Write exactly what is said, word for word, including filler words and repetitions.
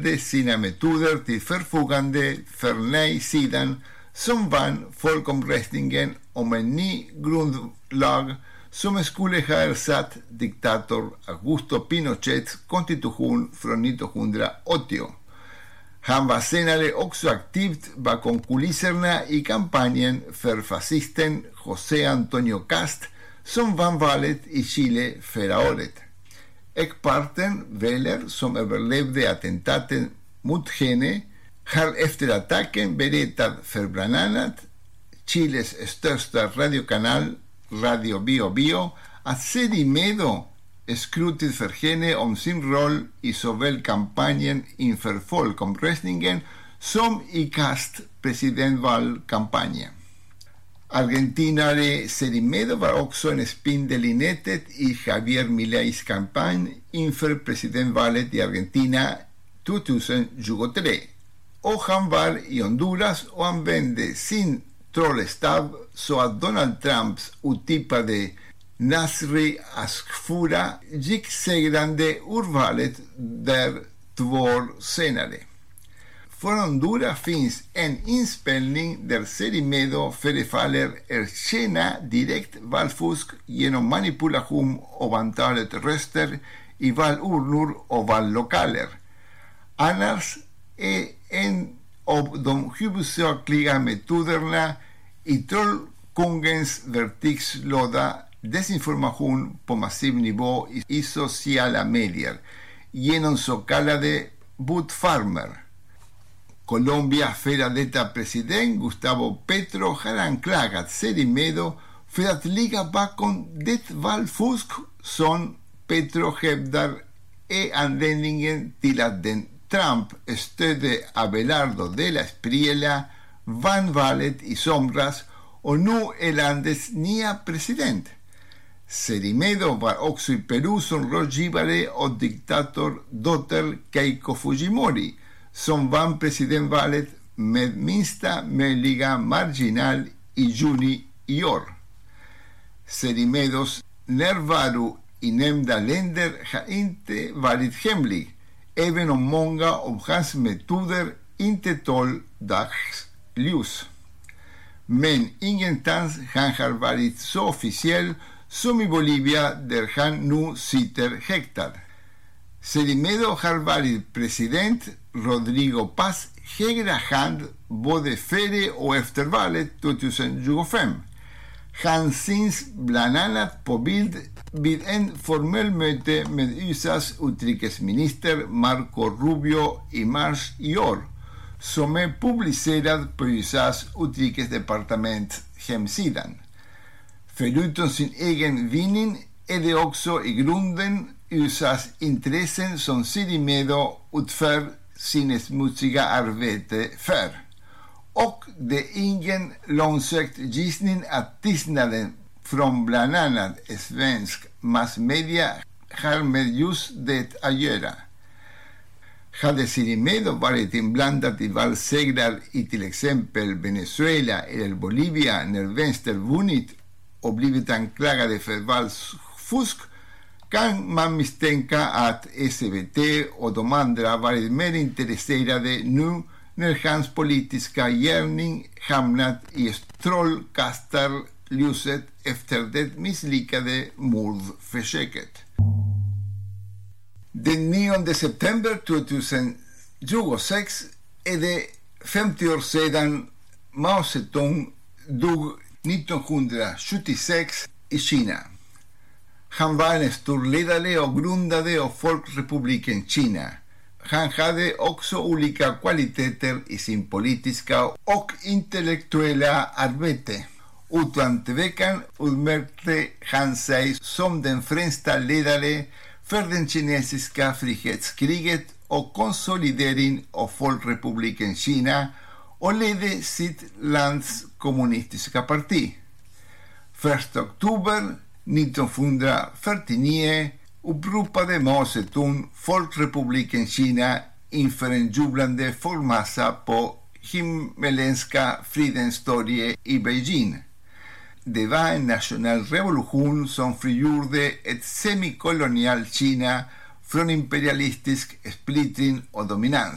ställde sina metoder till förfogande för nej-sidan som vann folkomröstningen om en ny grundlag som skulle ha ersatt diktator Augusto Pinochets konstitution från nittonhundraåttio. Han var senare också aktivt bakom kulisserna i kampanjen för fascisten José Antonio Cast som vann valet i Chile förra året. Ekparten Weller, som överlevde attentaten mot henne, har efter attacken berättat för bland annat Chiles största radiokanal Radio Bio Bio att Seri Medo skrutit för henne om sin roll i såväl kampanjen inför folkomröstningen som i Cast presidentvalkampanjen. Argentinare Seri Medo var också en spindel i nätet i Javier Mileis kampanj inför presidentvalet i Argentina tjugohundratjugotre. Och han var i Honduras och använde sin trollstav så att Donald Trumps otippade Nasri Asfura gick segrande ur valet där två år senare. Från Honduras finns en inspelning där Seri Medo förefaller erkänna direkt valfusk genom manipulation av antalet röster i valurnor och vallokaler. Annars är en av de huvudsakliga metoderna i trollkungens verktygslåda desinformation på massiv nivå i sociala medier genom så kallade botfarmer. Colombia före detta president Gustavo Petro har anklagat Seri Medo för att ligga bakom det valfusk som Petro hävdar är anledningen till att den Trump stödde Abelardo de la Espriella vann valet i somras och nu är landets nya president. Seri Medo var också i Peru som rådgivare och diktator dotter Keiko Fujimori som vann presidentvalet med minsta möjliga marginal i juni i år. Seri Medos närvaro i nämnda länder har inte varit hemlig, även om många av hans metoder inte tål dagsljus. Men ingenstans han har varit så officiell som i Bolivia där han nu sitter häktad. Seri Medo har varit president Rodrigo Paz högra hand både före och efter valet tjugohundratjugofem. Han syns bland annat på bild vid en formell möte med U S A:s utrikesminister Marco Rubio i mars i år, som är publicerad på U S A:s utrikesdepartements hemsidan. Förutom sin egen vinning är det också i grunden U S A:s intressen som Seri Medo utför sin smutsiga arbete för. Och det är ingen långsökt gissning att tystnaden från bland annat svensk massmedia har med just det att göra. Hade Seri Medo varit inblandad i valsegrar i till exempel Venezuela eller Bolivia när vänster vunnit och blivit anklagade för valfusk, kan man misstänka att S V T och de andra varit mer intresserade nu när hans politiska gärning hamnat i strålkastarljuset efter det misslyckade mordförsöket. Den nionde september tjugohundratjugosex är det femtio år sedan Mao Zedong dog nittonhundrasjuttiosex i Kina. Han var en stor ledare och grundare av Folkrepubliken Kina. Han hade också olika kvaliteter i sin politiska och intellektuella arbete. Utan tvekan utmärkte han sig som den främsta ledare för det kinesiska frihetskriget och konsolidering av Folkrepubliken Kina och ledde sitt lands kommunistiska parti. första oktober nittonhundrafyrtionio uppropade Mao Zedong Folkrepubliken Kina inför en jublande folkmassa på Himmelska fridens torg i Beijing. Det var en nationell revolution som frigjorde ett semikolonialt Kina från imperialistisk splittring och dominans.